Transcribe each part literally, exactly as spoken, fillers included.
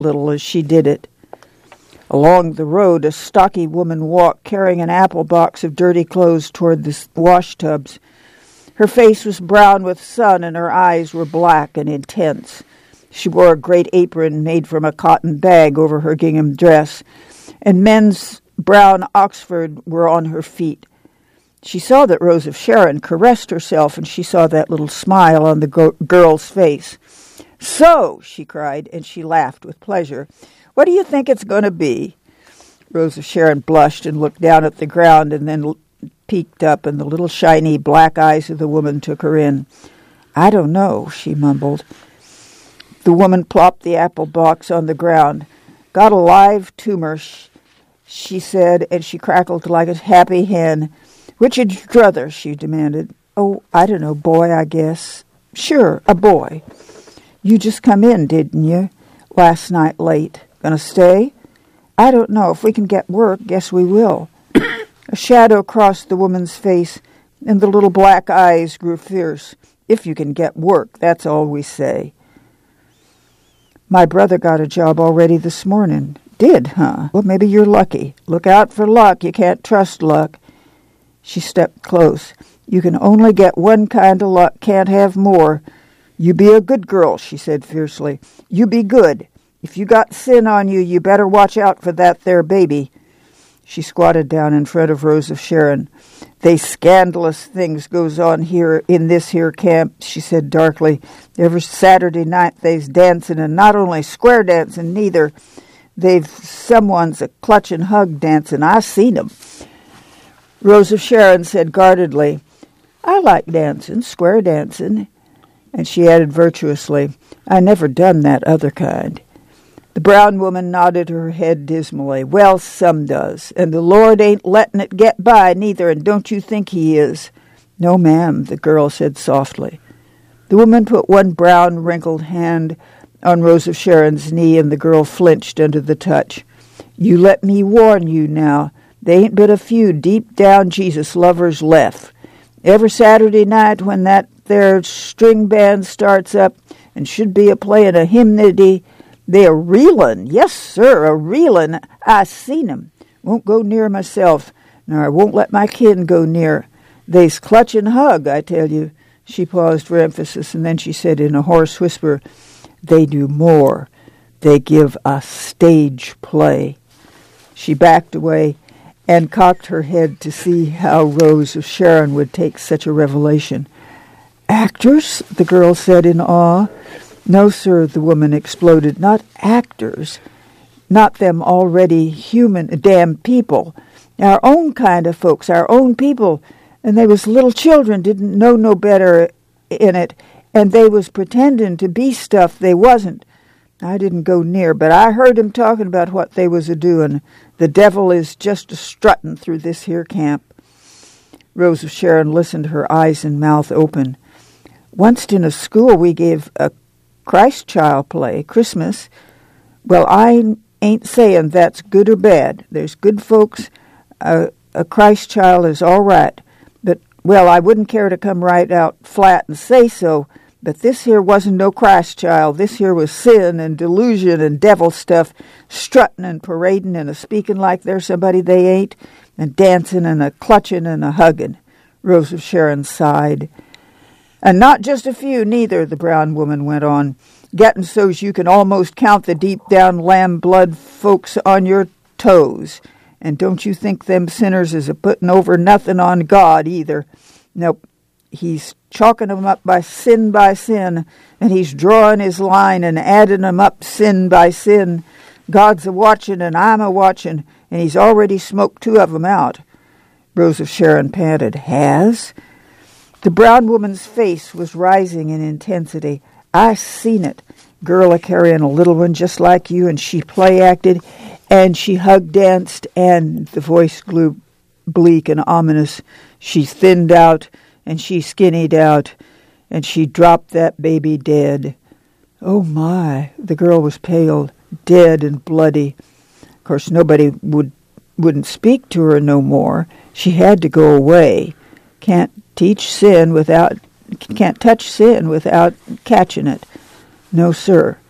little as she did it. Along the road, a stocky woman walked, carrying an apple box of dirty clothes toward the wash tubs. Her face was brown with sun, and her eyes were black and intense. She wore a great apron made from a cotton bag over her gingham dress, and men's brown Oxford were on her feet. She saw that Rose of Sharon caressed herself, and she saw that little smile on the go- girl's face. "So," she cried, and she laughed with pleasure. "What do you think it's going to be?" Rose of Sharon blushed and looked down at the ground and then peeked up, and the little shiny black eyes of the woman took her in. "I don't know," she mumbled. The woman plopped the apple box on the ground. "Got a live tumor," she said, and she crackled like a happy hen. "Which would you druther?" she demanded. "Oh, I don't know, boy, I guess." "Sure, a boy. You just come in, didn't you? Last night late. Gonna stay?" "I don't know. If we can get work, guess we will." A shadow crossed the woman's face, and the little black eyes grew fierce. "If you can get work, that's all we say." "My brother got a job already this morning." "Did, huh? Well, maybe you're lucky. Look out for luck. You can't trust luck." She stepped close. "You can only get one kind of luck, can't have more. You be a good girl," she said fiercely. "You be good. If you got sin on you, you better watch out for that there baby." She squatted down in front of Rose of Sharon. "They scandalous things goes on here in this here camp," she said darkly. "Every Saturday night they's dancing, and not only square dancing neither. They've someone's a clutch and hug dancing. I seen 'em." Rose of Sharon said guardedly, "I like dancing, square dancing." And she added virtuously, "I never done that other kind." The brown woman nodded her head dismally. "Well, some does, and the Lord ain't letting it get by neither, and don't you think he is?" "No, ma'am," the girl said softly. The woman put one brown, wrinkled hand on Rose of Sharon's knee, and the girl flinched under the touch. "You let me warn you now. They ain't but a few deep-down Jesus lovers left. Every Saturday night when that there string band starts up and should be a-playing a hymnody, they a reelin'. Yes, sir, a reelin'. I seen 'em. Won't go near myself, nor I won't let my kin go near. They's clutch and hug, I tell you." She paused for emphasis, and then she said in a hoarse whisper, "They do more. They give a stage play." She backed away and cocked her head to see how Rose of Sharon would take such a revelation. "Actors?" the girl said in awe. "No, sir," the woman exploded. "Not actors. Not them already human damn people. Our own kind of folks, our own people. And they was little children, didn't know no better in it, and they was pretending to be stuff they wasn't. I didn't go near, but I heard 'em talking about what they was a-doing. The devil is just a-strutting through this here camp." Rose of Sharon listened, her eyes and mouth open. "Once in a school we gave a Christ child play, Christmas. Well, I ain't saying that's good or bad. There's good folks. Uh, a Christ child is all right. But, well, I wouldn't care to come right out flat and say so, but this here wasn't no Christ child. This here was sin and delusion and devil stuff, strutting and parading and a-speaking like they're somebody they ain't, and dancing and a-clutching and a-hugging." Rose of Sharon sighed. "And not just a few, neither," the brown woman went on. "Getting so's you can almost count the deep-down lamb-blood folks on your toes. And don't you think them sinners is a-putting over nothing on God, either. Nope. He's chalking 'em up by sin by sin, and he's drawing his line and adding 'em up sin by sin. God's a-watching, and I'm a-watching, and he's already smoked two of 'em out." Rose of Sharon panted. "Has?" The brown woman's face was rising in intensity. "I seen it. Girl a-carrying a little one just like you, and she play-acted, and she hug-danced, and," the voice grew bleak and ominous, "she thinned out, and she skinnied out, and she dropped that baby dead." "Oh, my," the girl was pale, dead and bloody. Of course, nobody would, wouldn't speak to her no more. She had to go away. Can't teach sin without, can't touch sin without catching it. No, sir.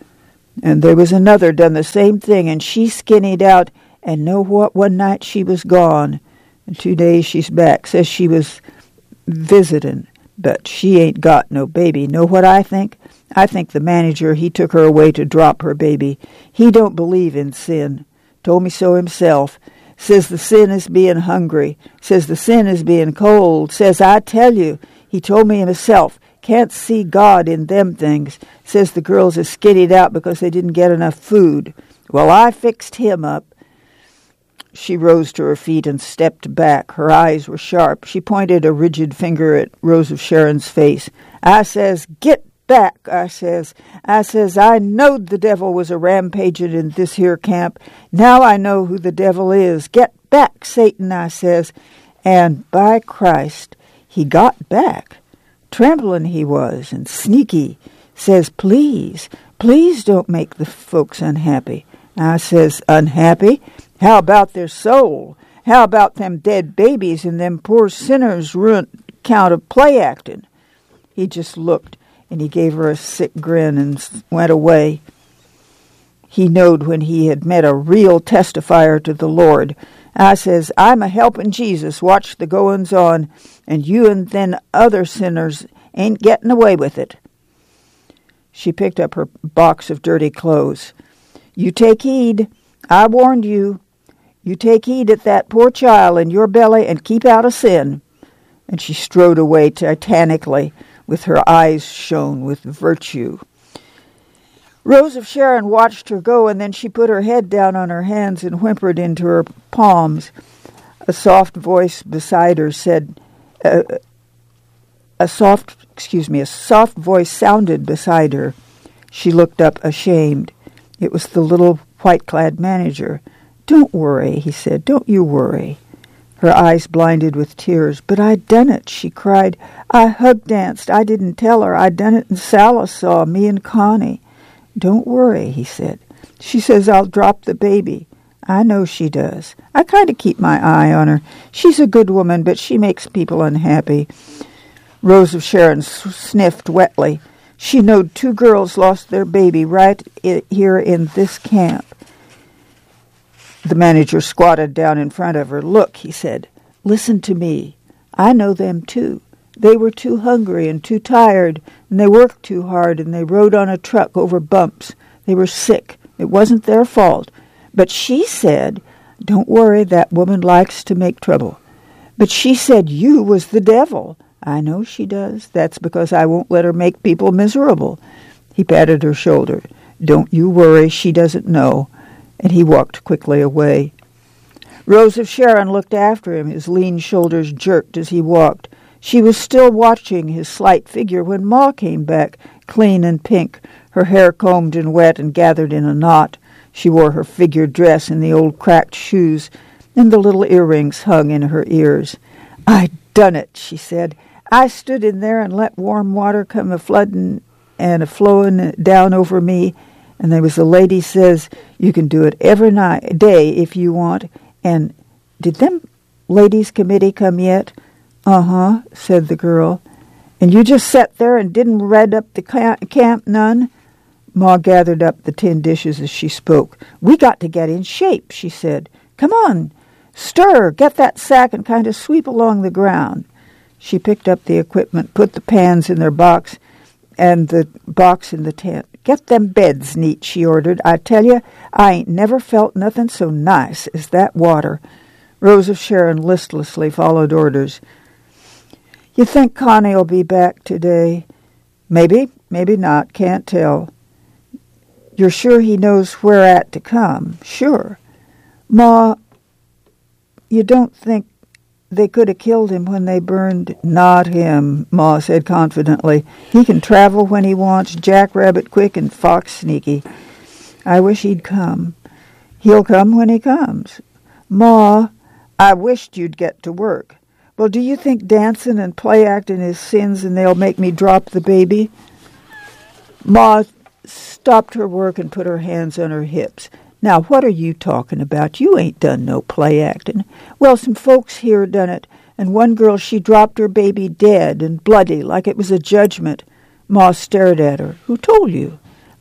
And there was another done the same thing, and she skinnied out, and know what? One night she was gone, and two days she's back. Says she was visiting, but she ain't got no baby. Know what I think? I think the manager, he took her away to drop her baby. He don't believe in sin. Told me so himself. Says the sin is being hungry. Says the sin is being cold. Says, I tell you, he told me himself, can't see God in them things. Says the girls are skinnied out because they didn't get enough food. Well, I fixed him up. She rose to her feet and stepped back. Her eyes were sharp. She pointed a rigid finger at Rose of Sharon's face. I says, get back, I says. I says, I knowed the devil was a rampaging in this here camp. Now I know who the devil is. Get back, Satan, I says. And by Christ, he got back. Trembling he was, and sneaky. Says, please, please don't make the folks unhappy. I says, unhappy? How about their soul? How about them dead babies and them poor sinners ruined count of play acting? He just looked, and he gave her a sick grin and went away. He knowed when he had met a real testifier to the Lord. I says, I'm a helping Jesus, watch the goings on, and you and then other sinners ain't getting away with it. She picked up her box of dirty clothes. You take heed. I warned you. You take heed at that poor child in your belly and keep out of sin. And she strode away titanically, with her eyes shone with virtue. Rose of Sharon watched her go, and then she put her head down on her hands and whimpered into her palms. A soft voice beside her said, uh, a soft, excuse me, a soft voice sounded beside her. She looked up ashamed. It was the little white-clad manager. Don't worry, he said, don't you worry. Her eyes blinded with tears. But I done it, she cried. I hug danced. I didn't tell her. I done it, and Sally saw me and Connie. Don't worry, he said. She says I'll drop the baby. I know she does. I kind of keep my eye on her. She's a good woman, but she makes people unhappy. Rose of Sharon sniffed wetly. She knowed two girls lost their baby right I- here in this camp. The manager squatted down in front of her. Look, he said, listen to me. I know them too. They were too hungry and too tired, and they worked too hard, and they rode on a truck over bumps. They were sick. It wasn't their fault. But she said, don't worry, that woman likes to make trouble. But she said you was the devil. I know she does. That's because I won't let her make people miserable. He patted her shoulder. Don't you worry, she doesn't know. And he walked quickly away. Rose of Sharon looked after him. His lean shoulders jerked as he walked. She was still watching his slight figure when Ma came back, clean and pink, her hair combed and wet and gathered in a knot. She wore her figure dress and the old cracked shoes, and the little earrings hung in her ears. I done it, she said. I stood in there and let warm water come a-flooding and a-flowing down over me, and there was a lady says, you can do it every night, day if you want. And did them ladies' committee come yet? Uh-huh, said the girl. And you just sat there and didn't red up the camp none? Ma gathered up the tin dishes as she spoke. We got to get in shape, she said. Come on, stir, get that sack and kind of sweep along the ground. She picked up the equipment, put the pans in their box, and the box in the tent. Get them beds neat, she ordered. I tell you, I ain't never felt nothing so nice as that water. Rose of Sharon listlessly followed orders. You think Connie'll be back today? Maybe, maybe not, can't tell. You're sure he knows where at to come? Sure. Ma, you don't think they could have killed him when they burned? Not him, Ma said confidently. He can travel when he wants, jackrabbit quick and fox sneaky. I wish he'd come. He'll come when he comes. Ma, I wished you'd get to work. Well, do you think dancing and play acting is sins and they'll make me drop the baby? Ma stopped her work and put her hands on her hips. Now, what are you talking about? You ain't done no play acting. Well, some folks here done it, and one girl, she dropped her baby dead and bloody, like it was a judgment. Ma stared at her. Who told you?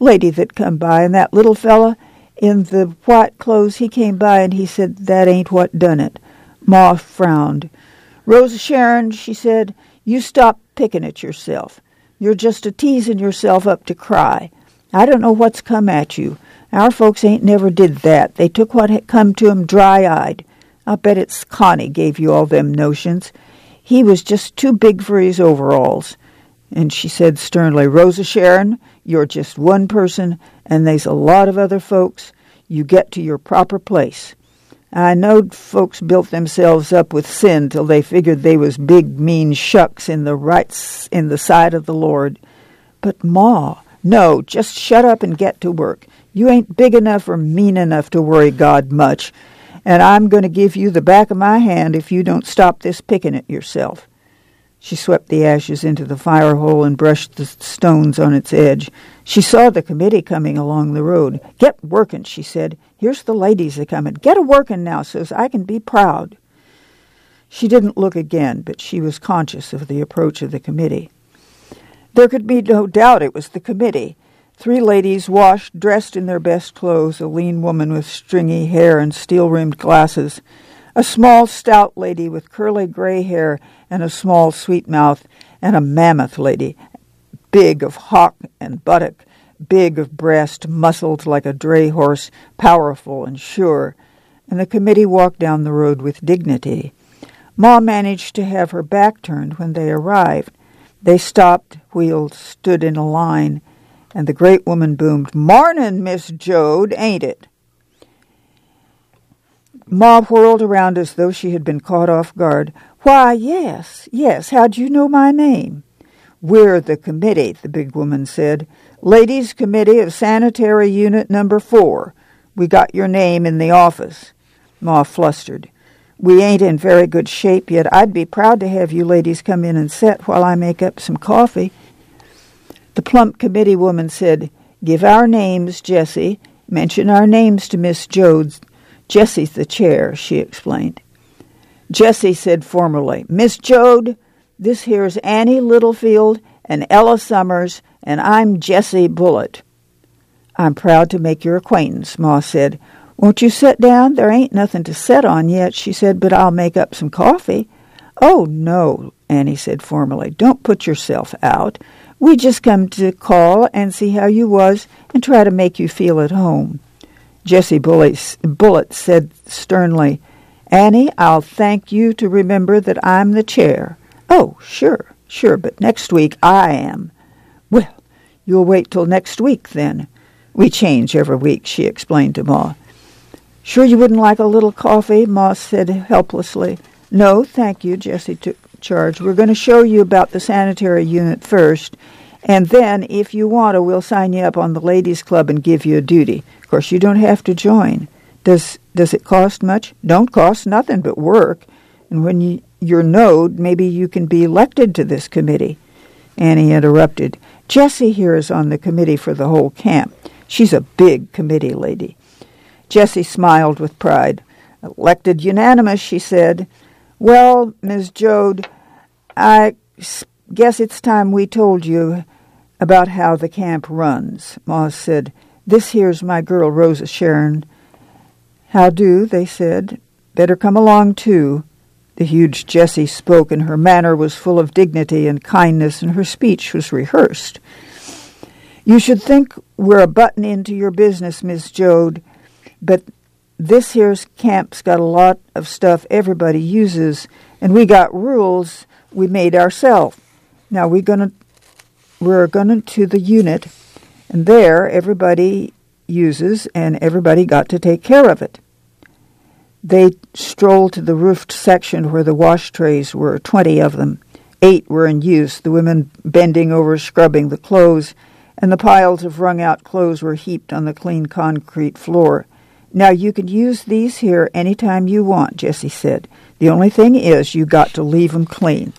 lady that come by, and that little fella in the white clothes, he came by and he said, that ain't what done it. Ma frowned. Rosa Sharon, she said, you stop picking at yourself. You're just a teasing yourself up to cry. I don't know what's come at you. Our folks ain't never did that. They took what had come to 'em dry-eyed. I'll bet it's Connie gave you all them notions. He was just too big for his overalls. And she said sternly, Rosa Sharon, you're just one person, and there's a lot of other folks. You get to your proper place. I knowed folks built themselves up with sin till they figured they was big, mean shucks in the rights in the sight of the Lord. But, Ma, no, just shut up and get to work. You ain't big enough or mean enough to worry God much, and I'm going to give you the back of my hand if you don't stop this picking at yourself. She swept the ashes into the fire hole and brushed the stones on its edge. She saw the committee coming along the road. Get working, she said. Here's the ladies a-coming. Get a-working now so's I can be proud. She didn't look again, but she was conscious of the approach of the committee. There could be no doubt it was the committee. Three ladies washed, dressed in their best clothes, a lean woman with stringy hair and steel-rimmed glasses, a small, stout lady with curly gray hair and a small, sweet mouth, and a mammoth lady, big of hock and buttock, big of breast, muscled like a dray horse, powerful and sure, and the committee walked down the road with dignity. Ma managed to have her back turned when they arrived. They stopped, wheeled, stood in a line, and the great woman boomed, "Mornin', Miss Jode, ain't it?" Ma whirled around as though she had been caught off guard. "Why, yes, yes. How'd you know my name?" "We're the committee," the big woman said. "Ladies' Committee of Sanitary Unit Number Four. We got your name in the office." Ma flustered. "We ain't in very good shape yet. I'd be proud to have you ladies come in and sit while I make up some coffee." The plump committee woman said, "Give our names, Jessie. Mention our names to Miss Jode. Jessie's the chair," she explained. Jessie said formally, "Miss Jode, this here's Annie Littlefield and Ella Summers, and I'm Jessie Bullitt." "I'm proud to make your acquaintance," Ma said. "Won't you sit down? There ain't nothing to set on yet," she said, "but I'll make up some coffee." "Oh, no," Annie said formally. "Don't put yourself out. We just come to call and see how you was and try to make you feel at home." Jessie Bullitt said sternly, "Annie, I'll thank you to remember that I'm the chair." "Oh, sure, sure, but next week I am." "Well, you'll wait till next week, then." "We change every week," she explained to Ma. "Sure you wouldn't like a little coffee?" Ma said helplessly. "No, thank you," Jessie took charge. "We're going to show you about the sanitary unit first, and then, if you want to, we'll sign you up on the ladies' club and give you a duty. Of course, you don't have to join. Does does it cost much?" "Don't cost nothing but work. And when you, you're knowed, maybe you can be elected to this committee." Annie interrupted. "Jessie here is on the committee for the whole camp. She's a big committee lady." Jessie smiled with pride. "Elected unanimous," she said. "Well, Miss Jode, I guess it's time we told you about how the camp runs." Ma said, "This here's my girl, Rosa Sharon." "How do?" they said. "Better come along, too." The huge Jessie spoke, and her manner was full of dignity and kindness, and her speech was rehearsed. "You should think we're a button into your business, Miss Jode, but this here's camp's got a lot of stuff everybody uses, and we got rules we made ourselves. Now we gonna we're gonna to the unit, and there everybody uses, and everybody got to take care of it." They strolled to the roofed section where the wash trays were, twenty of them. Eight were in use, the women bending over scrubbing the clothes, and the piles of wrung-out clothes were heaped on the clean concrete floor. "Now you can use these here any time you want," Jessie said. "The only thing is you got to leave 'em clean."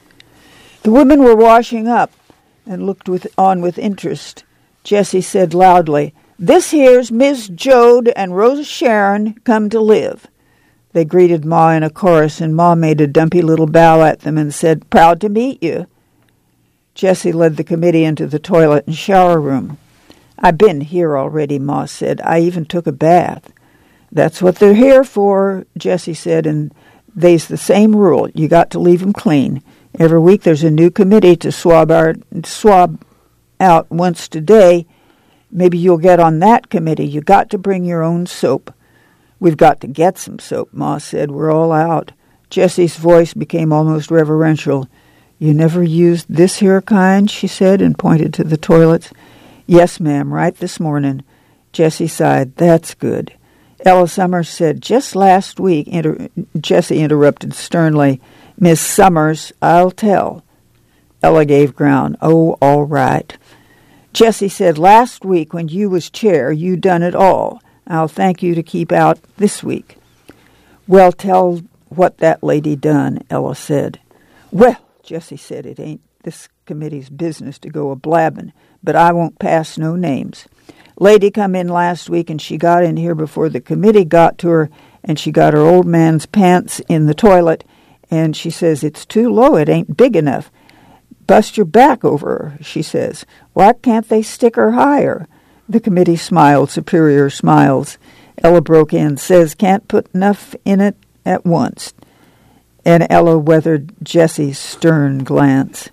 The women were washing up and looked with, on with interest. Jessie said loudly, "This here's Miss Jode and Rosa Sharon come to live." They greeted Ma in a chorus, and Ma made a dumpy little bow at them and said, "Proud to meet you." Jessie led the committee into the toilet and shower room. "I've been here already," Ma said. "I even took a bath." "That's what they're here for," Jessie said, "and they's the same rule. You got to leave 'em clean. Every week there's a new committee to swab our, swab out once a day. Maybe you'll get on that committee. You got to bring your own soap." "We've got to get some soap," Ma said. "We're all out." Jessie's voice became almost reverential. "You never used this here kind?" she said, and pointed to the toilets. "Yes, ma'am, right this morning." Jessie sighed. "That's good." Ella Summers said, "Just last week," inter- Jessie interrupted sternly, "Miss Summers, I'll tell." Ella gave ground. "Oh, all right." Jessie said, "Last week when you was chair, you done it all. I'll thank you to keep out this week." "Well, tell what that lady done," Ella said. "Well," Jessie said, "it ain't this committee's business to go a-blabbing, but I won't pass no names. Lady come in last week, and she got in here before the committee got to her, and she got her old man's pants in the toilet, and she says it's too low, it ain't big enough. Bust your back over her, she says. Why can't they stick her higher?" The committee smiled superior smiles. Ella broke in, "Says can't put enough in it at once." And Ella weathered Jessie's stern glance.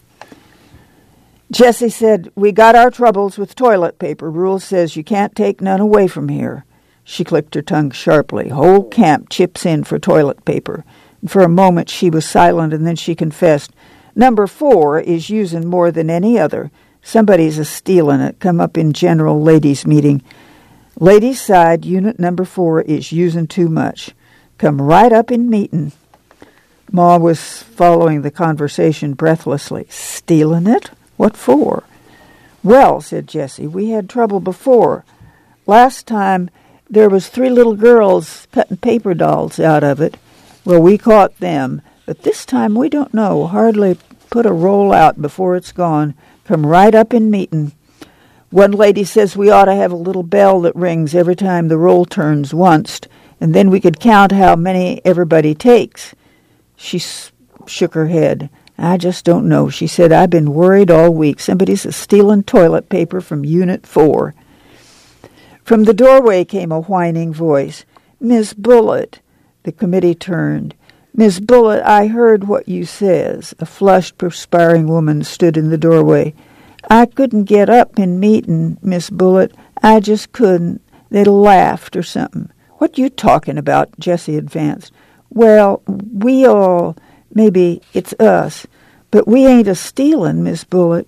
Jessie said, "We got our troubles with toilet paper. Rule says you can't take none away from here." She clicked her tongue sharply. "Whole camp chips in for toilet paper." And for a moment she was silent, and then she confessed, "Number four is using more than any other. Somebody's a-stealing it. Come up in general ladies' meeting. Ladies' side, unit number four is using too much. Come right up in meeting." Ma was following the conversation breathlessly. "Stealing it? What for?" "Well," said Jessie, "we had trouble before. Last time there was three little girls cutting paper dolls out of it. Well, we caught them. But this time we don't know. Hardly put a roll out before it's gone. Come right up in meeting. One lady says we ought to have a little bell that rings every time the roll turns onced, and then we could count how many everybody takes." She s- shook her head. "I just don't know," she said. "I've been worried all week. Somebody's a-stealing toilet paper from Unit four. From the doorway came a whining voice. "Miss Bullitt." The committee turned. "Miss Bullitt, I heard what you says." A flushed, perspiring woman stood in the doorway. "I couldn't get up in meeting, Miss Bullitt. I just couldn't. They laughed or something." "What you talking about?" Jessie advanced. "Well, we all, maybe it's us, but we ain't a-stealing, Miss Bullitt."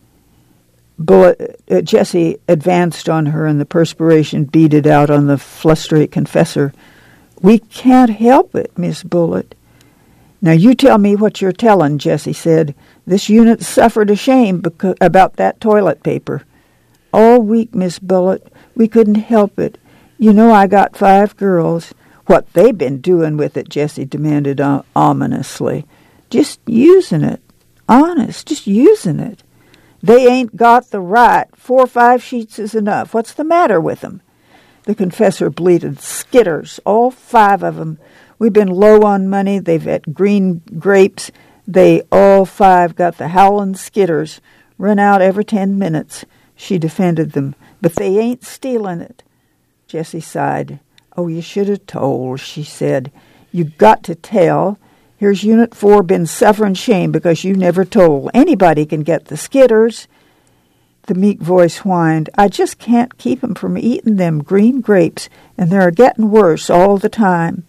Bullitt, uh, Jessie advanced on her, and the perspiration beaded out on the flustered confessor. "We can't help it, Miss Bullitt." "Now you tell me what you're telling," Jessie said. "This unit suffered a shame beca- about that toilet paper." "All week, Miss Bullitt. We couldn't help it. You know I got five girls." "What they been doing with it?" Jessie demanded uh, ominously. "Just using it. Honest, just using it." "They ain't got the right. Four or five sheets is enough. What's the matter with them?" The confessor bleated. "Skitters, all five of 'em. We've been low on money. They've had green grapes. They all five got the howlin' skitters. Run out every ten minutes." She defended them. "But they ain't stealing it." Jessie sighed. "Oh, you should have told," she said. "You got to tell. Here's Unit four been suffering shame because you never told. Anybody can get the skitters." The meek voice whined. "I just can't keep 'em from eating them green grapes, and they're getting worse all the time."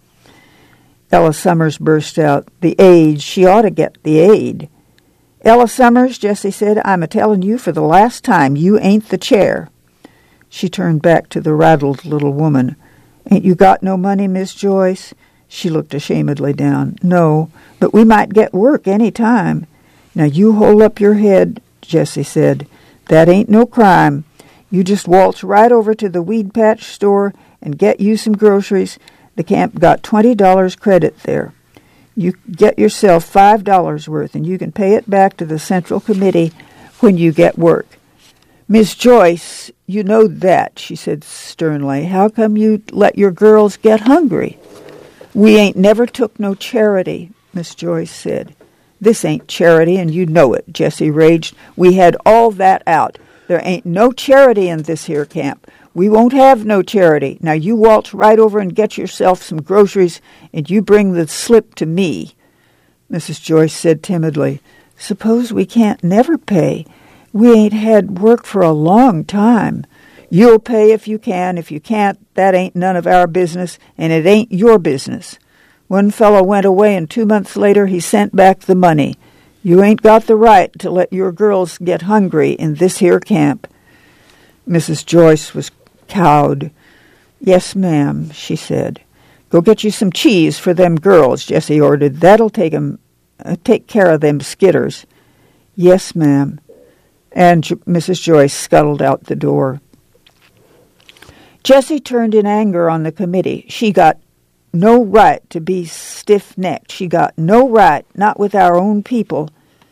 Ella Summers burst out. "The aid. She ought to get the aid." "Ella Summers," Jessie said, "I'm a-telling you for the last time, you ain't the chair." She turned back to the rattled little woman. "Ain't you got no money, Miss Joyce?" She looked ashamedly down. "No, but we might get work any time." "Now you hold up your head," Jessie said. "That ain't no crime. You just waltz right over to the weed patch store and get you some groceries. The camp got twenty dollars credit there. You get yourself five dollars worth, and you can pay it back to the Central Committee when you get work." "Miss Joyce, you know that," she said sternly. "How come you let your girls get hungry?" "We ain't never took no charity," Miss Joyce said. "This ain't charity, and you know it," Jessie raged. "We had all that out. There ain't no charity in this here camp. We won't have no charity. Now you waltz right over and get yourself some groceries, and you bring the slip to me." Missus Joyce said timidly, "Suppose we can't never pay. We ain't had work for a long time." "You'll pay if you can. If you can't, that ain't none of our business, and it ain't your business. One fellow went away, and two months later he sent back the money. You ain't got the right to let your girls get hungry in this here camp." Missus Joyce was cowed. "Yes, ma'am," she said. "Go get you some cheese for them girls," Jessie ordered. "That'll take 'em, uh, take care of them skitters." "Yes, ma'am." And J- Missus Joyce scuttled out the door. Jessie turned in anger on the committee. She got no right to be stiff-necked. She got no right, not with our own people.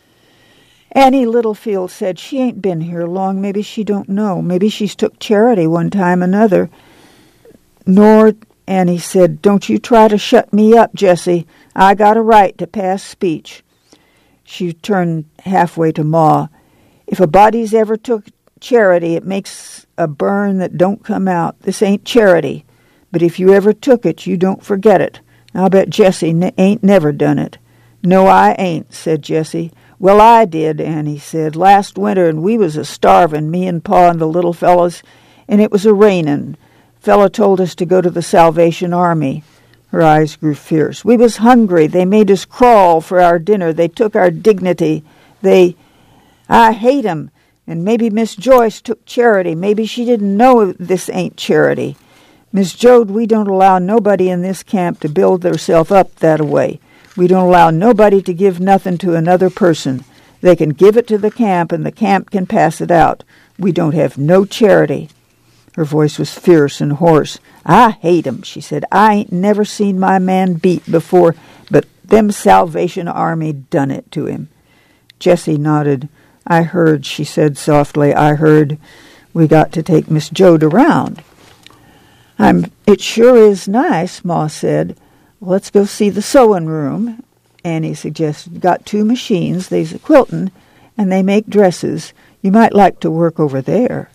Annie Littlefield said, "She ain't been here long. Maybe she don't know. Maybe she's took charity one time another." Nor, Annie said, "Don't you try to shut me up, Jessie. I got a right to pass speech." She turned halfway to Ma. "If a body's ever took charity, it makes a burn that don't come out. This ain't charity. But if you ever took it, you don't forget it. I'll bet Jessie ne- ain't never done it." "No, I ain't," said Jessie. "Well, I did," Annie said, "last winter, and we was a-starvin', me and Pa and the little fellas, and it was a-rainin'. Fella told us to go to the Salvation Army." Her eyes grew fierce. "We was hungry. They made us crawl for our dinner. They took our dignity. They... I hate 'em. And maybe Miss Joyce took charity. Maybe she didn't know this ain't charity. Miss Jode, we don't allow nobody in this camp to build theirself up that-a-way. We don't allow nobody to give nothing to another person. They can give it to the camp, and the camp can pass it out. We don't have no charity." Her voice was fierce and hoarse. "I hate 'em," she said. "I ain't never seen my man beat before, but them Salvation Army done it to him." Jessie nodded. "I heard," she said softly. "I heard we got to take Miss Jode around." I'm, "It sure is nice," Ma said. "Let's go see the sewing room," Annie suggested. "Got two machines. They's a quiltin', and they make dresses. You might like to work over there."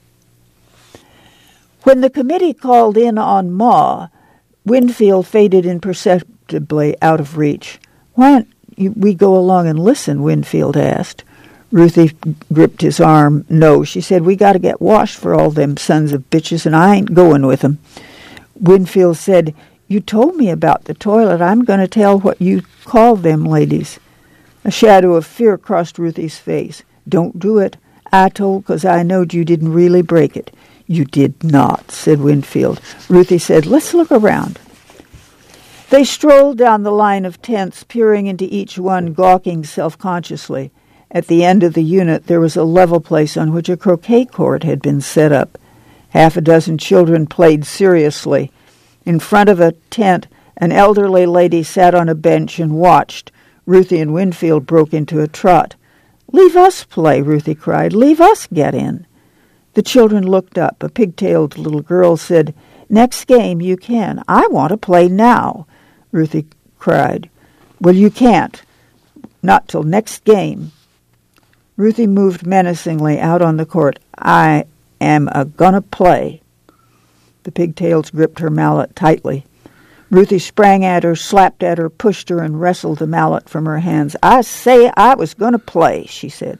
When the committee called in on Ma, Winfield faded imperceptibly out of reach. "Why don't we go along and listen?" Winfield asked. Ruthie gripped his arm. "No," she said. "We got to get washed for all them sons of bitches, and I ain't going with 'em." Winfield said, "You told me about the toilet. I'm going to tell what you call them ladies." A shadow of fear crossed Ruthie's face. "Don't do it. I told 'cause I knowed you didn't really break it." "You did not," said Winfield. Ruthie said, "Let's look around." They strolled down the line of tents, peering into each one, gawking self-consciously. At the end of the unit, there was a level place on which a croquet court had been set up. Half a dozen children played seriously. In front of a tent, an elderly lady sat on a bench and watched. Ruthie and Winfield broke into a trot. "Leave us play," Ruthie cried. "Leave us get in." The children looked up. A pigtailed little girl said, "Next game you can. I want to play now," Ruthie cried. "Well, you can't. Not till next game." Ruthie moved menacingly out on the court. "I am a-gonna play." The pigtails gripped her mallet tightly. Ruthie sprang at her, slapped at her, pushed her, and wrestled the mallet from her hands. "I say I was going to play," she said.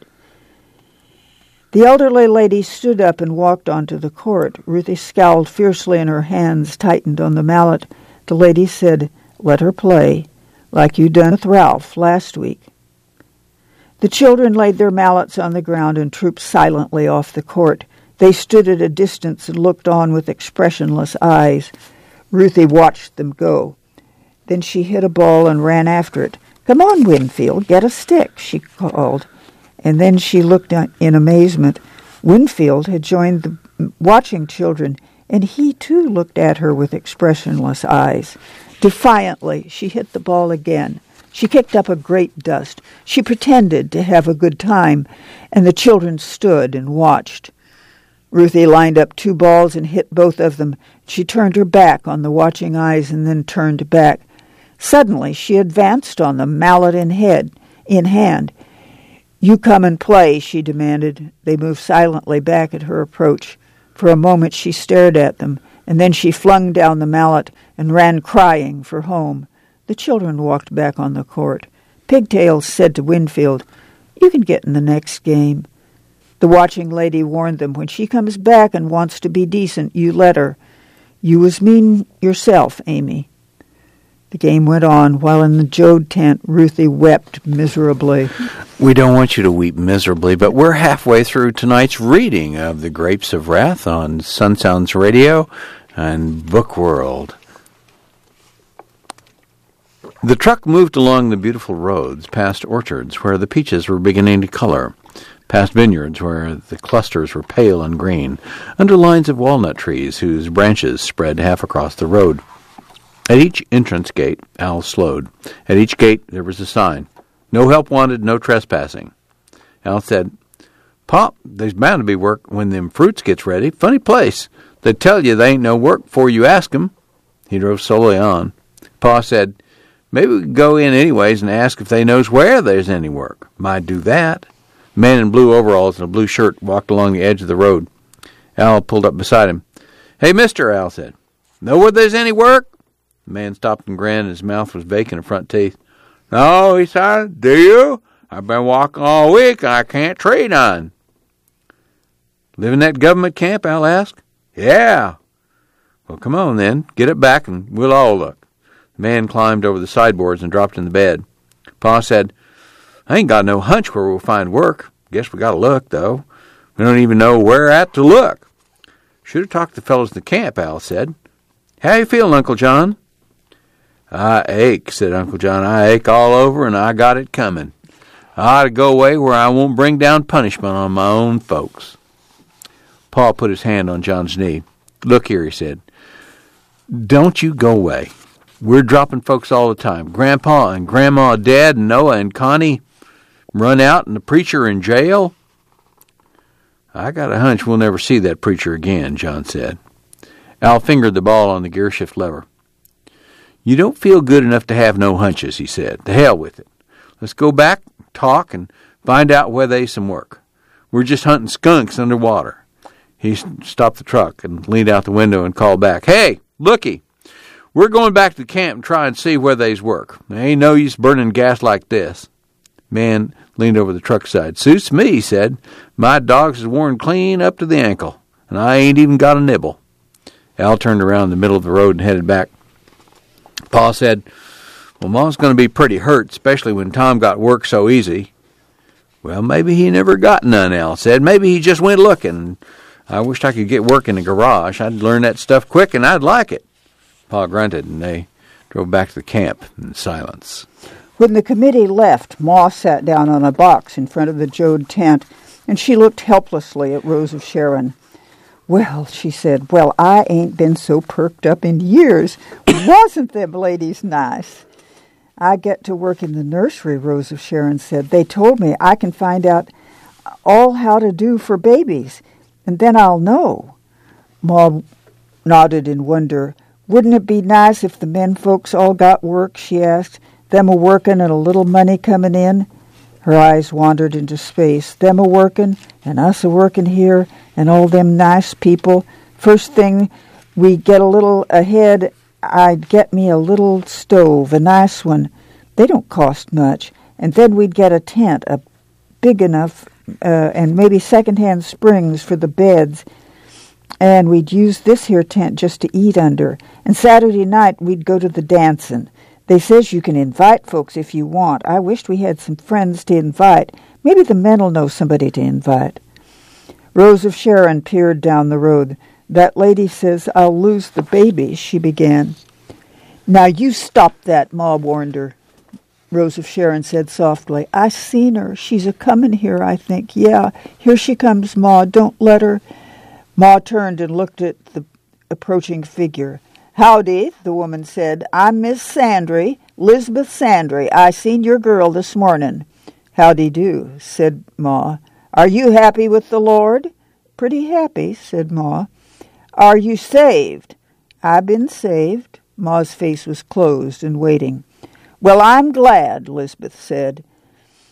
The elderly lady stood up and walked onto the court. Ruthie scowled fiercely, and her hands tightened on the mallet. The lady said, "Let her play, like you done with Ralph last week." The children laid their mallets on the ground and trooped silently off the court. They stood at a distance and looked on with expressionless eyes. Ruthie watched them go. Then she hit a ball and ran after it. "Come on, Winfield, get a stick," she called. And then she looked in amazement. Winfield had joined the watching children, and he too looked at her with expressionless eyes. Defiantly, she hit the ball again. She kicked up a great dust. She pretended to have a good time, and the children stood and watched. Ruthie lined up two balls and hit both of them. She turned her back on the watching eyes and then turned back. Suddenly she advanced on them, mallet in head, in hand. You come and play, she demanded. They moved silently back at her approach. For a moment she stared at them, and then she flung down the mallet and ran crying for home. The children walked back on the court. Pigtails said to Winfield, "You can get in the next game." The watching lady warned them, "When she comes back and wants to be decent, you let her. You was mean yourself, Amy." The game went on, while in the Jode tent, Ruthie wept miserably. We don't want you to weep miserably, but we're halfway through tonight's reading of The Grapes of Wrath on Sun Sounds Radio and Book World. The truck moved along the beautiful roads, past orchards where the peaches were beginning to color, past vineyards where the clusters were pale and green, under lines of walnut trees whose branches spread half across the road. At each entrance gate, Al slowed. At each gate there was a sign, "No help wanted, no trespassing." Al said, "Pop, there's bound to be work when them fruits gets ready. Funny place. They tell you they ain't no work before you ask 'em." He drove slowly on. Pa said, "Maybe we could go in anyways and ask if they knows where there's any work. Might do that." A man in blue overalls and a blue shirt walked along the edge of the road. Al pulled up beside him. "Hey, mister," Al said. "Know where there's any work?" The man stopped and grinned. His mouth was vacant of front teeth. "No," he said. "Do you? I've been walking all week and I can't trade none." "Live in that government camp?" Al asked. "Yeah." "Well, come on then. Get it back and we'll all look." The man climbed over the sideboards and dropped in the bed. Pa said, "I ain't got no hunch where we'll find work. Guess we gotta look, though. We don't even know where at to look." "Should have talked to the fellows in the camp," Al said. "How you feeling, Uncle John?" "I ache," said Uncle John. "I ache all over, and I got it coming. I ought to go away where I won't bring down punishment on my own folks." Pa put his hand on John's knee. "Look here," he said. "Don't you go away. We're dropping folks all the time. Grandpa and Grandma dead, and Noah and Connie run out, and the preacher in jail." "I got a hunch we'll never see that preacher again," John said. Al fingered the ball on the gear shift lever. "You don't feel good enough to have no hunches," he said. "The hell with it. Let's go back, talk, and find out where they's some work. We're just hunting skunks underwater." He stopped the truck and leaned out the window and called back, "Hey, looky, we're going back to the camp and try and see where they's work. There ain't no use burning gas like this." Man leaned over the truck side. "Suits me," he said. "My dogs is worn clean up to the ankle, and I ain't even got a nibble." Al turned around in the middle of the road and headed back. Pa said, "Well, Ma's going to be pretty hurt, especially when Tom got work so easy." "Well, maybe he never got none," Al said. "Maybe he just went looking. I wished I could get work in the garage. I'd learn that stuff quick, and I'd like it." Pa grunted, and they drove back to the camp in silence. When the committee left, Ma sat down on a box in front of the Jode tent, and she looked helplessly at Rose of Sharon. "Well," she said, "well, I ain't been so perked up in years. Wasn't them ladies nice?" "I get to work in the nursery," Rose of Sharon said. "They told me I can find out all how to do for babies, and then I'll know." Ma nodded in wonder. "Wouldn't it be nice if the men folks all got work?" she asked. "Them a-workin' and a little money comin' in?" Her eyes wandered into space. "Them a-workin' and us a-workin' here, and all them nice people. First thing we get a little ahead, I'd get me a little stove, a nice one. They don't cost much. And then we'd get a tent, a big enough, uh, and maybe second-hand springs for the beds. And we'd use this here tent just to eat under. And Saturday night we'd go to the dancin'. They says you can invite folks if you want. I wished we had some friends to invite. Maybe the men'll know somebody to invite." Rose of Sharon peered down the road. "That lady says I'll lose the baby," she began. "Now you stop that," Ma warned her. Rose of Sharon said softly, "I seen her. She's a-comin' here, I think. Yeah, here she comes, Ma. Don't let her." Ma turned and looked at the approaching figure. "Howdy," the woman said. "I'm Miss Sandry, 'Lizabeth Sandry. I seen your girl this morning." "Howdy do," said Ma. "Are you happy with the Lord?" "Pretty happy," said Ma. "Are you saved?" "I been saved." Ma's face was closed and waiting. "Well, I'm glad," Lisbeth said.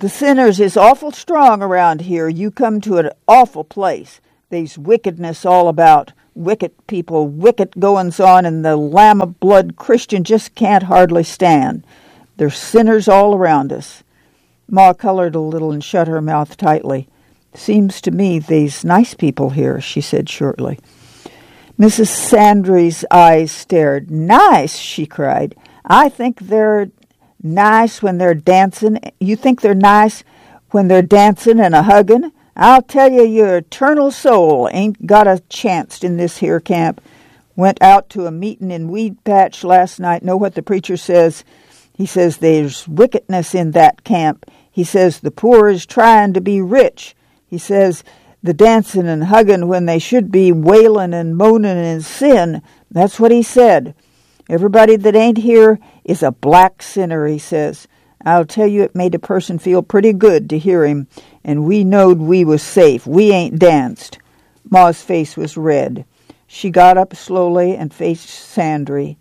The sinners is awful strong around here. You come to an awful place. There's wickedness all about. Wicked people, wicked goings-on, and the lamb-of-blood Christian just can't hardly stand. There's sinners all around us. Ma colored a little and shut her mouth tightly. Seems to me they's nice people here, she said shortly. Missus Sandry's eyes stared. Nice, she cried. I think they're nice when they're dancing. You think they're nice when they're dancing and a-hugging? I'll tell you, your eternal soul ain't got a chance in this here camp. Went out to a meeting in Weed Patch last night. Know what the preacher says? He says there's wickedness in that camp. He says the poor is trying to be rich. He says the dancing and hugging when they should be wailing and moaning in sin. That's what he said. Everybody that ain't here is a black sinner, he says. I'll tell you, it made a person feel pretty good to hear him, and we knowed we was safe. We ain't danced. Ma's face was red. She got up slowly and faced Sandry.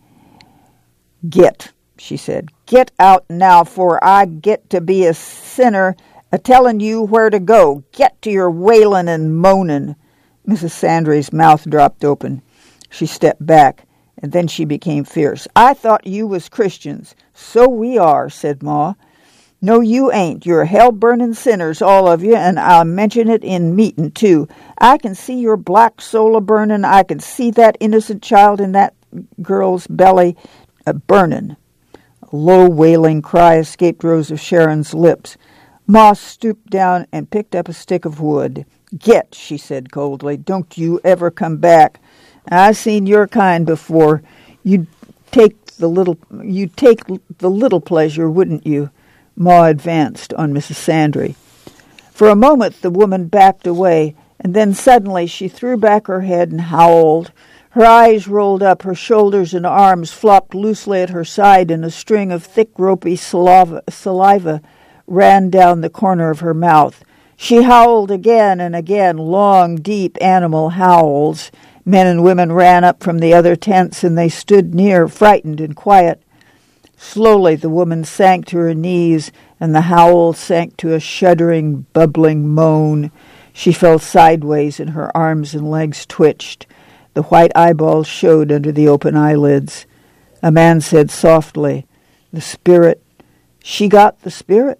Get, she said. Get out now, for I get to be a sinner a-telling you where to go. Get to your wailing and moaning. Missus Sandry's mouth dropped open. She stepped back, and then she became fierce. I thought you was Christians. So we are, said Ma. No, you ain't. You're hell-burning sinners, all of you, and I'll mention it in meeting, too. I can see your black soul a-burning. I can see that innocent child in that girl's belly a-burning. A low, wailing cry escaped Rose of Sharon's lips. Ma stooped down and picked up a stick of wood. Get, she said coldly. Don't you ever come back. I've seen your kind before. You'd take the little you'd take the little pleasure, wouldn't you? Ma advanced on Missus Sandry. For a moment the woman backed away, and then suddenly she threw back her head and howled. Her eyes rolled up, her shoulders and arms flopped loosely at her side, and a string of thick, ropey saliva, saliva ran down the corner of her mouth. She howled again and again, long, deep animal howls. Men and women ran up from the other tents, and they stood near, frightened and quiet. Slowly the woman sank to her knees, and the howl sank to a shuddering, bubbling moan. She fell sideways, and her arms and legs twitched. The white eyeballs showed under the open eyelids. A man said softly, "The spirit. She got the spirit."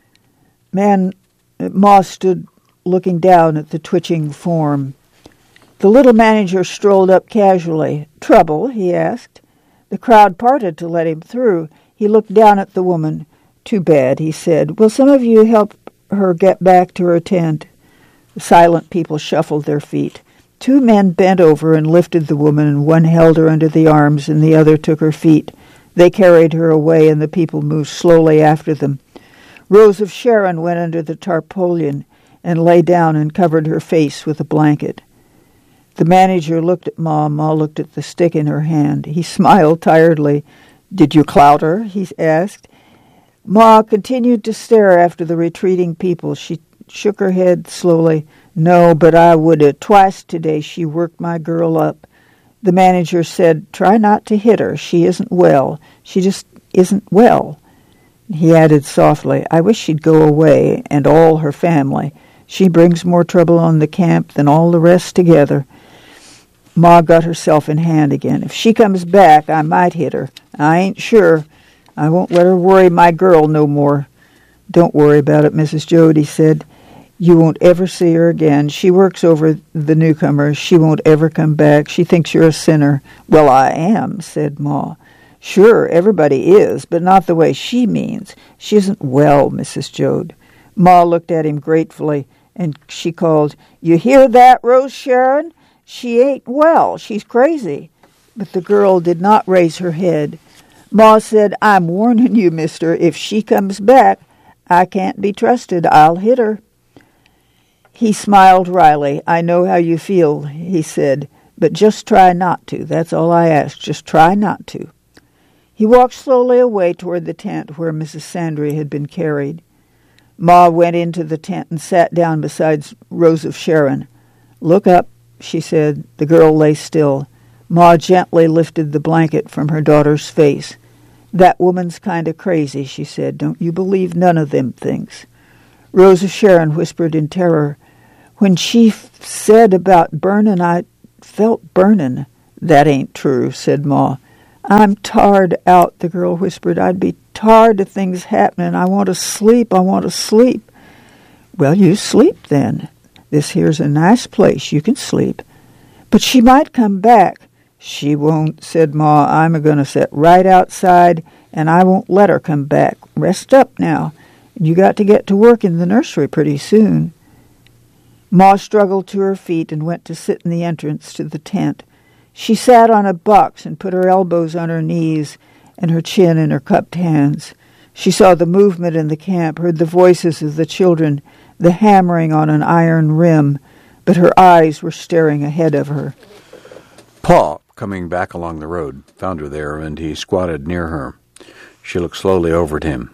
Man, Ma stood looking down at the twitching form. The little manager strolled up casually. "Trouble?" he asked. The crowd parted to let him through. He looked down at the woman. "Too bad," he said. "Will some of you help her get back to her tent?" The silent people shuffled their feet. Two men bent over and lifted the woman, and one held her under the arms, and the other took her feet. They carried her away, and the people moved slowly after them. Rose of Sharon went under the tarpaulin and lay down and covered her face with a blanket. The manager looked at Ma. Ma looked at the stick in her hand. He smiled tiredly. "Did you clout her?" he asked. Ma continued to stare after the retreating people. She shook her head slowly. "No, but I would have. Twice today she worked my girl up." The manager said, "Try not to hit her. She isn't well. She just isn't well." He added softly, "I wish she'd go away, and all her family. She brings more trouble on the camp than all the rest together." Ma got herself in hand again. "If she comes back, I might hit her. I ain't sure. I won't let her worry my girl no more." "Don't worry about it, Missus Joad," he said. "You won't ever see her again. She works over the newcomers. She won't ever come back. She thinks you're a sinner." "Well, I am," said Ma. "Sure, everybody is, but not the way she means. She isn't well, Missus Joad." Ma looked at him gratefully, and she called, "You hear that, Rose Sharon? She ain't well. She's crazy." But the girl did not raise her head. Ma said, "I'm warning you, mister. If she comes back, I can't be trusted. I'll hit her." He smiled wryly. "I know how you feel," he said, "but just try not to. That's all I ask. Just try not to." He walked slowly away toward the tent where Missus Sandry had been carried. Ma went into the tent and sat down beside Rose of Sharon. "Look up," she said. The girl lay still. Ma gently lifted the blanket from her daughter's face. "That woman's kind of crazy," she said. "Don't you believe none of them things." Rosa Sharon whispered in terror. When she f- said about burnin', I felt burnin'. That ain't true, said Ma. I'm tarred out, the girl whispered. I'd be tarred of things happening. I want to sleep. I want to sleep. Well, you sleep then. This here's a nice place. You can sleep. But she might come back. She won't, said Ma. I'm a going to sit right outside, and I won't let her come back. Rest up now. You got to get to work in the nursery pretty soon. Ma struggled to her feet and went to sit in the entrance to the tent. She sat on a box and put her elbows on her knees and her chin in her cupped hands. She saw the movement in the camp, heard the voices of the children, the hammering on an iron rim, but her eyes were staring ahead of her. Pa, coming back along the road, found her there, and he squatted near her. She looked slowly over at him.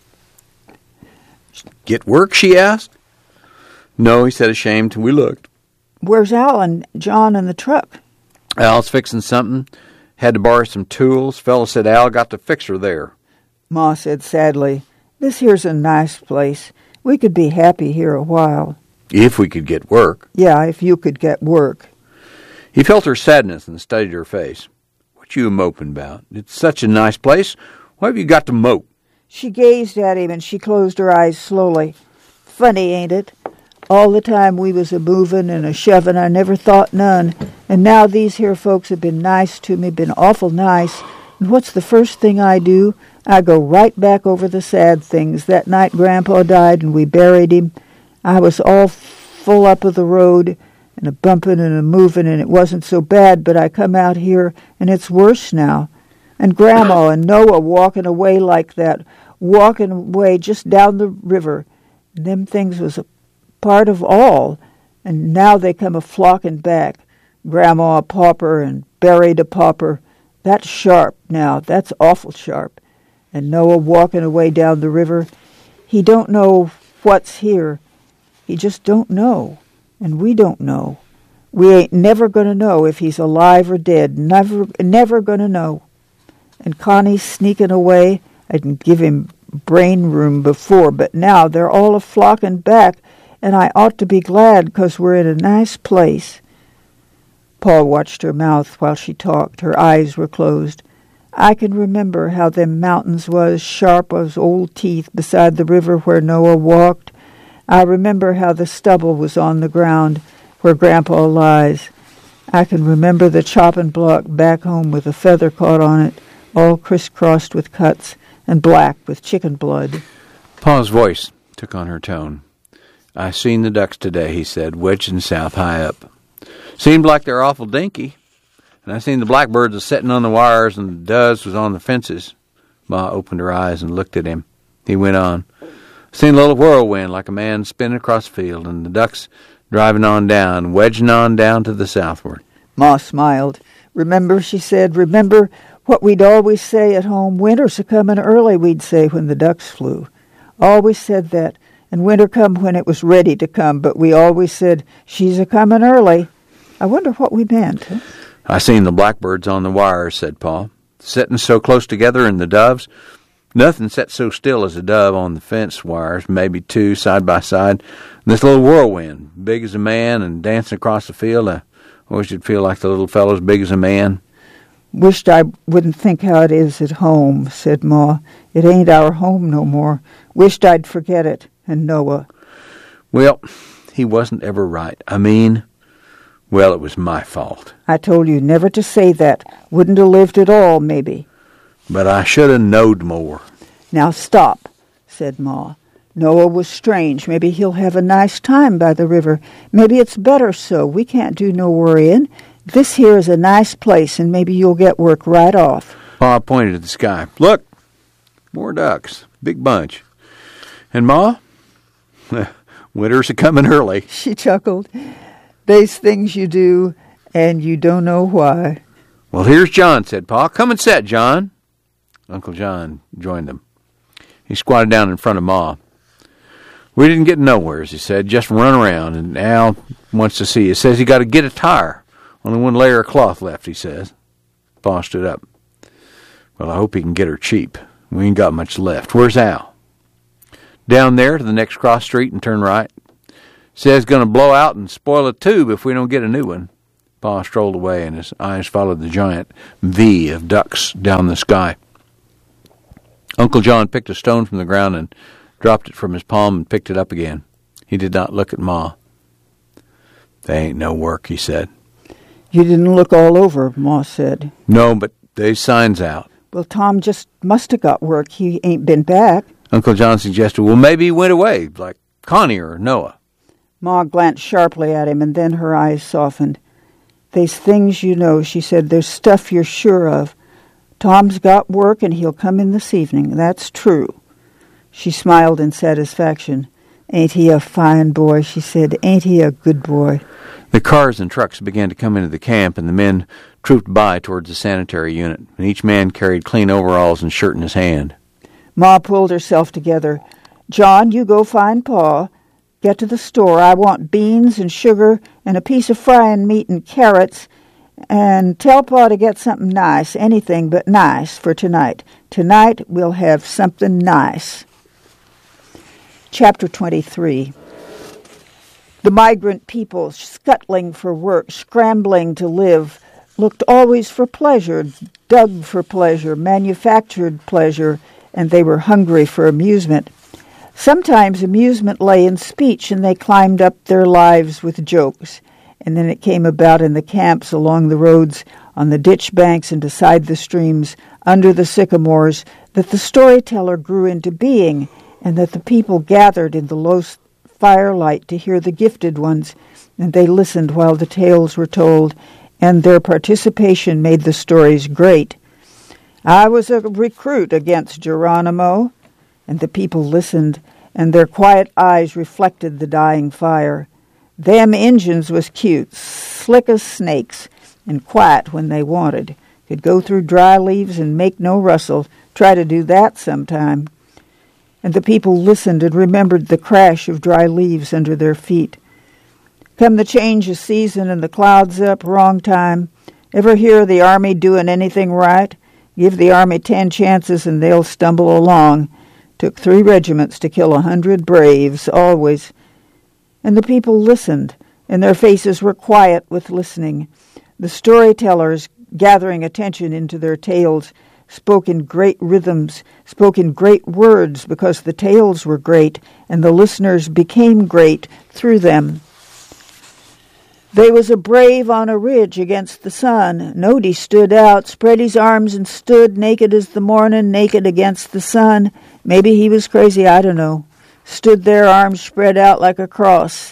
"Get work?" she asked. "No," he said, ashamed. "We looked." "Where's Al and John in the truck?" "Al's fixing something. Had to borrow some tools. Fella said Al got to fix her there." Ma said sadly, "This here's a nice place. We could be happy here a while." "If we could get work." "Yeah, if you could get work." He felt her sadness and studied her face. "What you moping about? It's such a nice place. Why have you got to mope?" She gazed at him, and she closed her eyes slowly. "Funny, ain't it? All the time we was a-movin' and a-shovin', I never thought none. And now these here folks have been nice to me, been awful nice. And what's the first thing I do? I go right back over the sad things. That night Grandpa died and we buried him. I was all full up of the road and a-bumpin' and a-movin', and it wasn't so bad, but I come out here, and it's worse now. And Grandma and Noah walking away like that, walking away just down the river. And them things was a part of all, and now they come a-flocking back. Grandma a pauper and buried a pauper. That's sharp now. That's awful sharp. And Noah walking away down the river. He don't know what's here. He just don't know. And we don't know. We ain't never going to know if he's alive or dead. Never, never going to know. And Connie's sneaking away. I didn't give him brain room before, but now they're all a-flocking back, and I ought to be glad because we're in a nice place." Paul watched her mouth while she talked. Her eyes were closed. "I can remember how them mountains was, sharp as old teeth beside the river where Noah walked. I remember how the stubble was on the ground where Grandpa lies. I can remember the chopping block back home with a feather caught on it, all crisscrossed with cuts and black with chicken blood." Pa's voice took on her tone. "I seen the ducks today," he said, "wedging south high up. Seemed like they're awful dinky. And I seen the blackbirds a setting on the wires and the doves was on the fences." Ma opened her eyes and looked at him. He went on. "Seen a little whirlwind like a man spinning across the field, and the ducks driving on down, wedging on down to the southward." Ma smiled. "Remember," she said, "remember what we'd always say at home? Winter's a-comin' early, we'd say when the ducks flew. Always said that. And winter come when it was ready to come, but we always said, she's a-comin' early. I wonder what we meant." Huh? "I seen the blackbirds on the wires," said Pa, "setting so close together, and the doves. Nothing set so still as a dove on the fence wires, maybe two side by side. And this little whirlwind, big as a man and dancing across the field. I wish it'd feel like the little fellow's big as a man." "Wished I wouldn't think how it is at home," said Ma. "It ain't our home no more. Wished I'd forget it. And Noah." "Well, he wasn't ever right. I mean, well, it was my fault." "I told you never to say that. Wouldn't have lived at all, maybe." "But I should have knowed more." "Now stop," said Ma. "Noah was strange. Maybe he'll have a nice time by the river. Maybe it's better so. We can't do no worrying. This here is a nice place, and maybe you'll get work right off." Pa pointed at the sky. "Look, more ducks. Big bunch. And Ma, winter's a-comin' early." She chuckled. "They's things you do, and you don't know why." "Well, here's John," said Pa. "Come and set, John." Uncle John joined them. He squatted down in front of Ma. "We didn't get nowheres," he said. "Just run around, and Al wants to see you. Says he got to get a tire. Only one layer of cloth left, he says." Pa stood up. "Well, I hope he can get her cheap. We ain't got much left. Where's Al?" Down there to the next cross street and turn right. Says going to blow out and spoil a tube if we don't get a new one. Pa strolled away, and his eyes followed the giant V of ducks down the sky. Uncle John picked a stone from the ground and dropped it from his palm and picked it up again. He did not look at Ma. They ain't no work, he said. You didn't look all over, Ma said. No, but there's signs out. Well, Tom just must have got work. He ain't been back. Uncle John suggested, well, maybe he went away, like Connie or Noah. Ma glanced sharply at him, and then her eyes softened. There's things you know, she said. There's stuff you're sure of. Tom's got work, and he'll come in this evening. That's true. She smiled in satisfaction. Ain't he a fine boy, she said. Ain't he a good boy? The cars and trucks began to come into the camp, and the men trooped by towards the sanitary unit, and each man carried clean overalls and shirt in his hand. Ma pulled herself together. John, you go find Pa. Get to the store. I want beans and sugar and a piece of frying meat and carrots. And tell Pa to get something nice, anything but nice, for tonight. Tonight we'll have something nice. Chapter twenty-three. The migrant people, scuttling for work, scrambling to live, looked always for pleasure, dug for pleasure, manufactured pleasure, and they were hungry for amusement. Sometimes amusement lay in speech, and they climbed up their lives with jokes. And then it came about in the camps, along the roads, on the ditch banks and beside the streams, under the sycamores, that the storyteller grew into being, and that the people gathered in the low firelight to hear the gifted ones, and they listened while the tales were told, and their participation made the stories great. I was a recruit against Geronimo, and the people listened, and their quiet eyes reflected the dying fire. Them Injuns was cute, slick as snakes, and quiet when they wanted. Could go through dry leaves and make no rustle. Try to do that sometime. And the people listened and remembered the crash of dry leaves under their feet. Come the change of season and the clouds up, wrong time. Ever hear of the Army doing anything right? Give the Army ten chances and they'll stumble along. Took three regiments to kill a hundred braves, always. And the people listened, and their faces were quiet with listening. The storytellers, gathering attention into their tales, spoke in great rhythms, spoke in great words because the tales were great, and the listeners became great through them. They was a brave on a ridge against the sun. Nody stood out, spread his arms and stood naked as the morning, naked against the sun. Maybe he was crazy, I don't know. Stood there, arms spread out like a cross.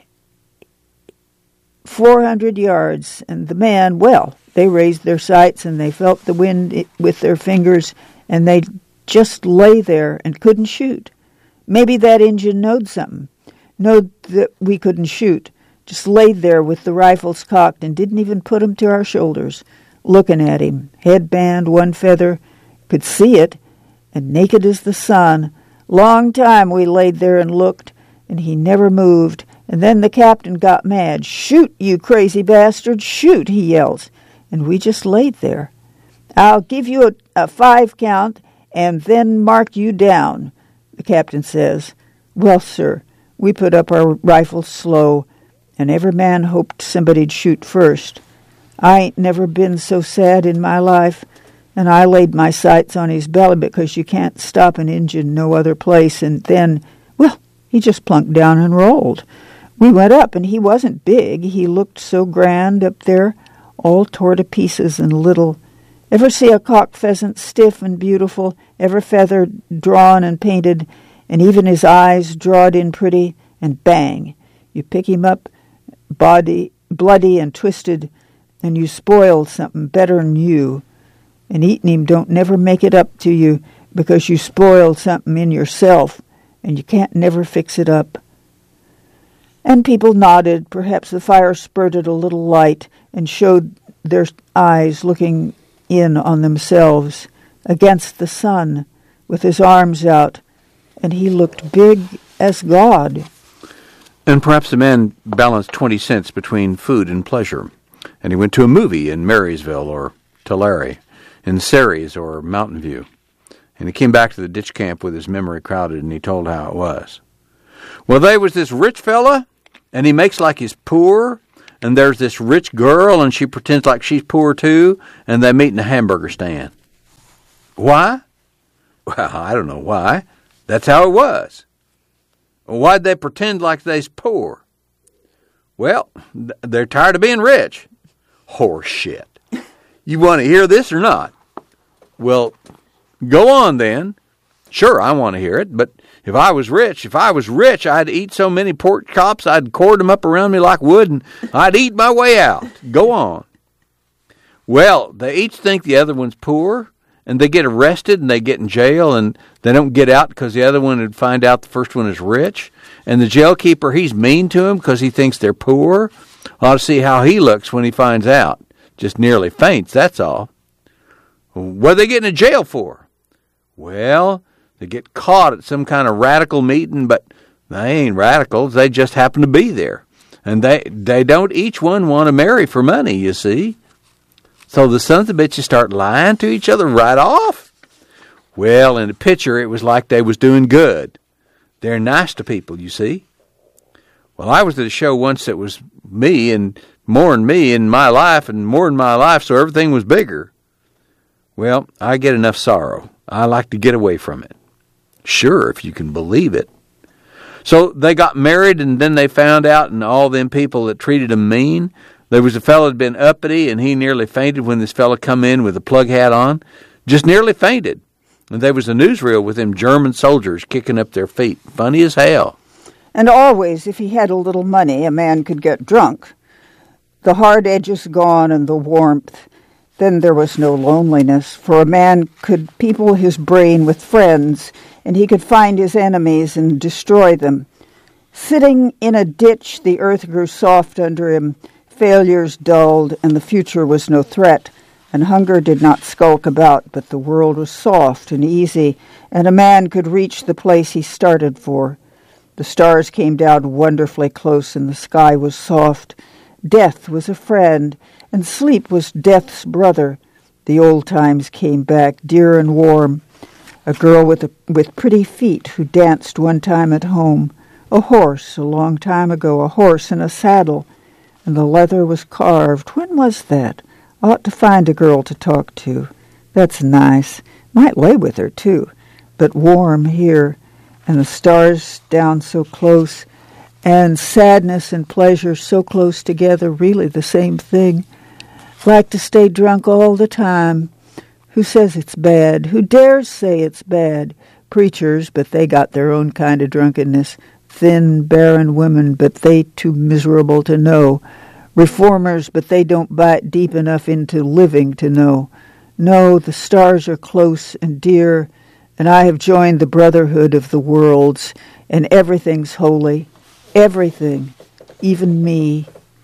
Four hundred yards, and the man, well, they raised their sights and they felt the wind with their fingers, and they just lay there and couldn't shoot. Maybe that Injun knowed something, knowed that we couldn't shoot. Just laid there with the rifles cocked and didn't even put 'em to our shoulders, looking at him, headband, one feather, could see it, and naked as the sun. Long time we laid there and looked, and he never moved, and then the captain got mad. Shoot, you crazy bastard, shoot, he yells, and we just laid there. I'll give you a, a five count and then mark you down, the captain says. Well, sir, we put up our rifles slow, and every man hoped somebody'd shoot first. I ain't never been so sad in my life, and I laid my sights on his belly because you can't stop an Injun no other place, and then, well, he just plunked down and rolled. We went up, and he wasn't big. He looked so grand up there, all tore to pieces and little. Ever see a cock pheasant stiff and beautiful, ever feather drawn and painted, and even his eyes drawed in pretty, and bang, you pick him up, body bloody and twisted, and you spoiled something better'n you. And eating him don't never make it up to you because you spoiled something in yourself, and you can't never fix it up. And people nodded. Perhaps the fire spurted a little light and showed their eyes looking in on themselves against the sun with his arms out, and he looked big as God. And perhaps the man balanced twenty cents between food and pleasure, and he went to a movie in Marysville or Tulare, in Ceres or Mountain View. And he came back to the ditch camp with his memory crowded, and he told how it was. Well, there was this rich fella, and he makes like he's poor, and there's this rich girl, and she pretends like she's poor too, and they meet in a hamburger stand. Why? Well, I don't know why. That's how it was. Why'd they pretend like they's poor? Well, they're tired of being rich. Horse shit. You want to hear this or not? Well, go on then. Sure, I want to hear it, but if I was rich, if I was rich, I'd eat so many pork chops, I'd cord them up around me like wood, and I'd eat my way out. Go on. Well, they each think the other one's poor, and they get arrested, and they get in jail, and they don't get out because the other one would find out the first one is rich. And the jailkeeper, he's mean to them because he thinks they're poor. Ought to see how he looks when he finds out. Just nearly faints, that's all. What are they getting in jail for? Well, they get caught at some kind of radical meeting, but they ain't radicals. They just happen to be there. And they, they don't each one want to marry for money, you see. So the sons of bitches start lying to each other right off. Well, in the picture, it was like they was doing good. They're nice to people, you see. Well, I was at a show once that was me and more than me in my life and more than my life, so everything was bigger. Well, I get enough sorrow. I like to get away from it. Sure, if you can believe it. So they got married, and then they found out, and all them people that treated them mean. There was a fellow that had been uppity, and he nearly fainted when this fellow come in with a plug hat on. Just nearly fainted. And there was a newsreel with them German soldiers kicking up their feet. Funny as hell. And always, if he had a little money, a man could get drunk. The hard edges gone and the warmth. Then there was no loneliness, for a man could people his brain with friends, and he could find his enemies and destroy them. Sitting in a ditch, the earth grew soft under him, failures dulled, and the future was no threat, and hunger did not skulk about, but the world was soft and easy, and a man could reach the place he started for. The stars came down wonderfully close, and the sky was soft. Death was a friend, and sleep was death's brother. The old times came back, dear and warm. A girl with a, with pretty feet who danced one time at home. A horse, a long time ago, a horse in a saddle. And the leather was carved. When was that? Ought to find a girl to talk to. That's nice. Might lay with her, too. But warm here, and the stars down so close, and sadness and pleasure so close together, really the same thing. Like to stay drunk all the time. Who says it's bad? Who dares say it's bad? Preachers, but they got their own kind of drunkenness. Thin, barren women, but they too miserable to know. Reformers, but they don't bite deep enough into living to know. No, the stars are close and dear, and I have joined the brotherhood of the worlds, and everything's holy. Everything. Even me.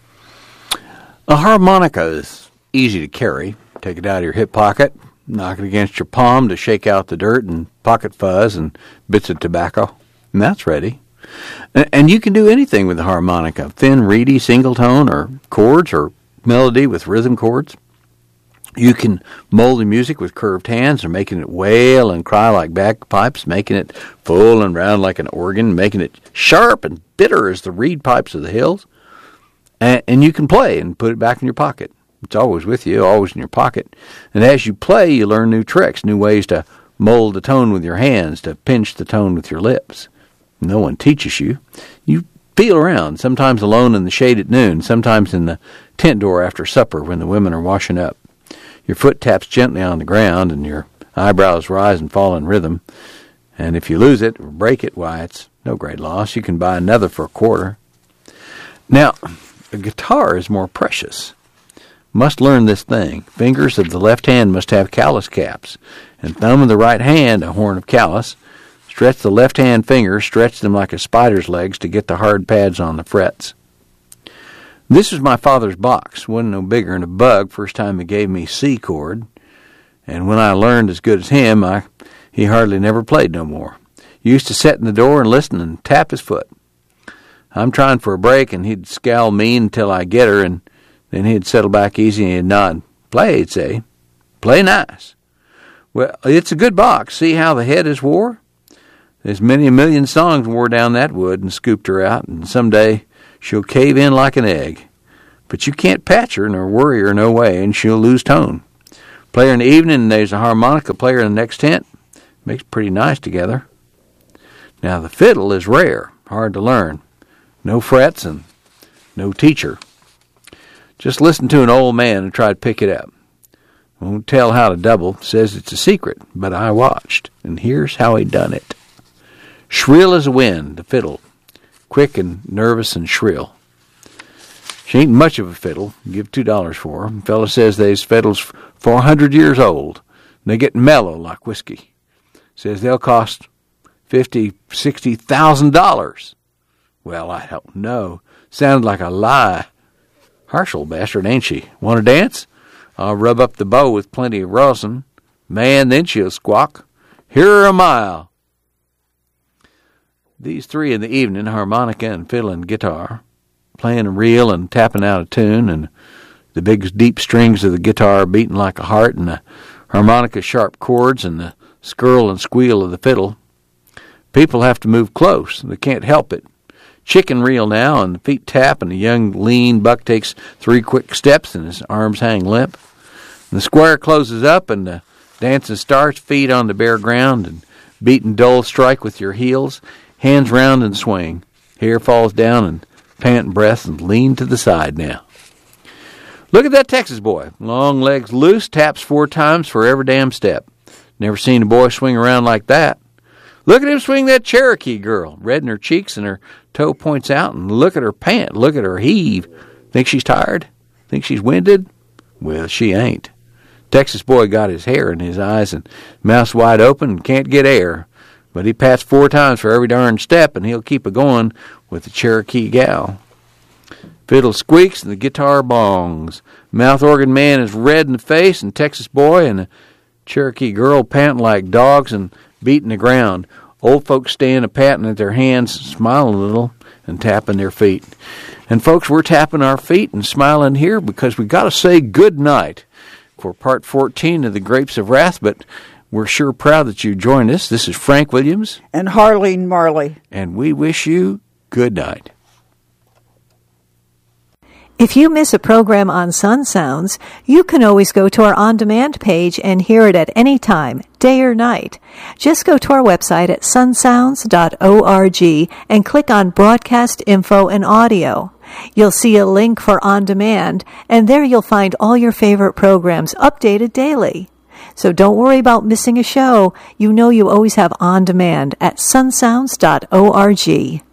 A harmonica is easy to carry. Take it out of your hip pocket, knock it against your palm to shake out the dirt and pocket fuzz and bits of tobacco, and that's ready. And you can do anything with the harmonica, thin, reedy, single tone, or chords, or melody with rhythm chords. You can mold the music with curved hands, or making it wail and cry like bagpipes, making it full and round like an organ, making it sharp and bitter as the reed pipes of the hills. And, and you can play and put it back in your pocket. It's always with you, always in your pocket. And as you play, you learn new tricks, new ways to mold the tone with your hands, to pinch the tone with your lips. No one teaches you. You feel around, sometimes alone in the shade at noon, sometimes in the tent door after supper when the women are washing up. Your foot taps gently on the ground, and your eyebrows rise and fall in rhythm. And if you lose it or break it, why, it's no great loss. You can buy another for a quarter. Now, a guitar is more precious. Must learn this thing. Fingers of the left hand must have callus caps, and thumb of the right hand a horn of callus. Stretch the left-hand fingers, stretch them like a spider's legs to get the hard pads on the frets. This was my father's box. Wasn't no bigger than a bug first time he gave me C chord. And when I learned as good as him, I he hardly never played no more. He used to sit in the door and listen and tap his foot. I'm trying for a break, and he'd scowl mean until I get her, and then he'd settle back easy and he'd nod. Play, he'd say. Play nice. Well, it's a good box. See how the head is wore? There's many a million songs wore down that wood and scooped her out, and someday she'll cave in like an egg. But you can't patch her nor worry her no way, and she'll lose tone. Play her in the evening, and there's a harmonica player in the next tent. Makes pretty nice together. Now, the fiddle is rare, hard to learn. No frets and no teacher. Just listen to an old man and try to pick it up. Won't tell how to double, says it's a secret, but I watched, and here's how he done it. Shrill as a wind, the fiddle, quick and nervous and shrill. She ain't much of a fiddle. Give two dollars for her. Fella says they's fiddles four hundred years old, and they get mellow like whiskey. Says they'll cost fifty, sixty thousand dollars. Well, I don't know. Sounded like a lie. Harsh old bastard, ain't she? Want to dance? I'll rub up the bow with plenty of rosin. Man, then she'll squawk, "Here a mile." These three in the evening, harmonica and fiddle and guitar, playing a reel and tapping out a tune, and the big deep strings of the guitar beating like a heart, and the harmonica's sharp chords, and the skirl and squeal of the fiddle. People have to move close. They can't help it. Chicken reel now, and the feet tap, and the young lean buck takes three quick steps, and his arms hang limp. And the square closes up, and the dancing starts, feet on the bare ground, and beating dull strike with your heels, hands round and swing. Hair falls down, and panting breath, and lean to the side now. Look at that Texas boy. Long legs loose, taps four times for every damn step. Never seen a boy swing around like that. Look at him swing that Cherokee girl. Red in her cheeks and her toe points out, and look at her pant. Look at her heave. Think she's tired? Think she's winded? Well, she ain't. Texas boy got his hair in his eyes and mouth wide open and can't get air. But he pats four times for every darn step, and he'll keep a-going with the Cherokee gal. Fiddle squeaks and the guitar bongs. Mouth organ man is red in the face, and Texas boy and the Cherokee girl panting like dogs and beating the ground. Old folks stand a-patting at their hands, smiling a little, and tapping their feet. And folks, we're tapping our feet and smiling here because we got to say good night for part fourteen of the Grapes of Wrath, but we're sure proud that you joined us. This is Frank Williams. And Harleen Marley. And we wish you good night. If you miss a program on Sun Sounds, you can always go to our on-demand page and hear it at any time, day or night. Just go to our website at sun sounds dot org and click on Broadcast Info and Audio. You'll see a link for On Demand, and there you'll find all your favorite programs updated daily. So don't worry about missing a show. You know you always have On Demand at sun sounds dot org.